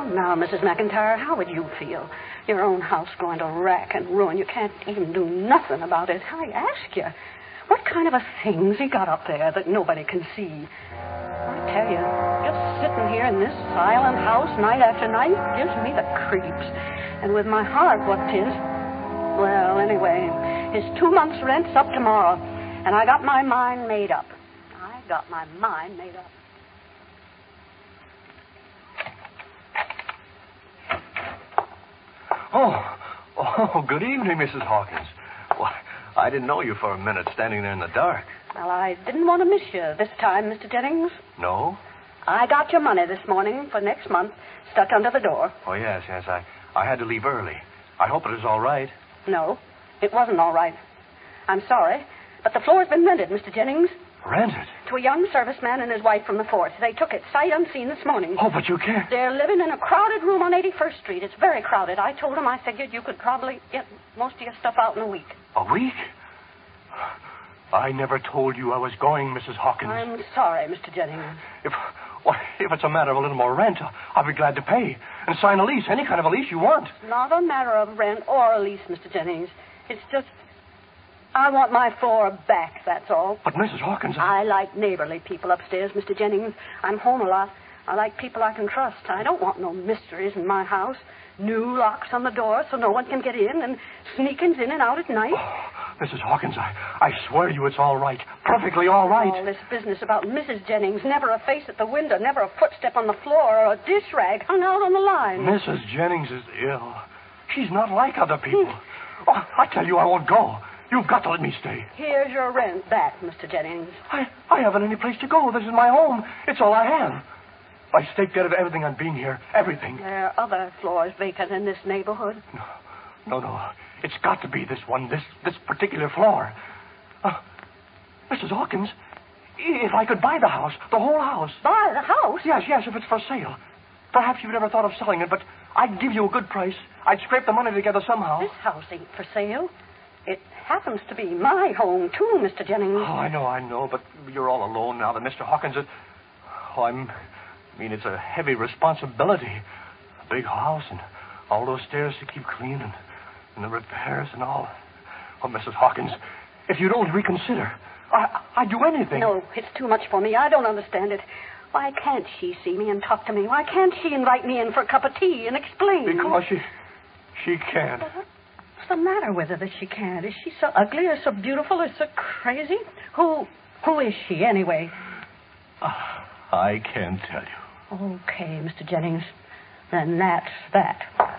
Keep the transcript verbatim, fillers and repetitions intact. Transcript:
now, Missus McIntyre, how would you feel? Your own house going to rack and ruin. You can't even do nothing about it. I ask you, what kind of a thing's he got up there that nobody can see? I tell you, just sitting here in this silent house night after night gives me the creeps. And with my heart what 'tis, well, anyway, his two months' rent's up tomorrow, and I got my mind made up. I got my mind made up. Oh, oh, good evening, Missus Hawkins. Well, I didn't know you for a minute standing there in the dark. Well, I didn't want to miss you this time, Mister Jennings. No? I got your money this morning for next month stuck under the door. Oh, yes, yes. I, I had to leave early. I hope it is all right. No, it wasn't all right. I'm sorry, but the floor's been rented, Mister Jennings. Rented? To a young serviceman and his wife from the fort. They took it sight unseen this morning. Oh, but you can't. They're living in a crowded room on eighty-first Street. It's very crowded. I told them I figured you could probably get most of your stuff out in a week. A week? I never told you I was going, Missus Hawkins. I'm sorry, Mister Jennings. If, well, if it's a matter of a little more rent, I'll be glad to pay and sign a lease, any kind of a lease you want. It's not a matter of rent or a lease, Mister Jennings. It's just I want my floor back, that's all. But, Missus Hawkins... I... I like neighborly people upstairs, Mister Jennings. I'm home a lot. I like people I can trust. I don't want no mysteries in my house. New locks on the door so no one can get in, and sneakings in and out at night. Oh, Missus Hawkins, I, I swear to you it's all right. Perfectly all right. All this business about Missus Jennings. Never a face at the window, never a footstep on the floor, or a dish rag hung out on the line. Missus Jennings is ill. She's not like other people. Oh, I tell you, I won't go. You've got to let me stay. Here's your rent back, Mister Jennings. I, I haven't any place to go. This is my home. It's all I have. I staked out of everything on being here. Everything. There are other floors vacant in this neighborhood. No, no, no. It's got to be this one, this this particular floor. Uh, Missus Hawkins, if I could buy the house, the whole house. Buy the house? Yes, yes, if it's for sale. Perhaps you've never thought of selling it, but I'd give you a good price. I'd scrape the money together somehow. This house ain't for sale. It happens to be my home, too, Mister Jennings. Oh, I know, I know, but you're all alone now that Mister Hawkins is... Oh, I'm... I mean, it's a heavy responsibility. A big house and all those stairs to keep clean and, and the repairs and all. Oh, Missus Hawkins, if you'd only reconsider, I, I'd do anything. No, it's too much for me. I don't understand it. Why can't she see me and talk to me? Why can't she invite me in for a cup of tea and explain? Because she... she can't. What's the matter with her that she can't? Is she so ugly or so beautiful or so crazy? Who... who is she, anyway? Uh, I can't tell you. Okay, Mister Jennings. Then that's that.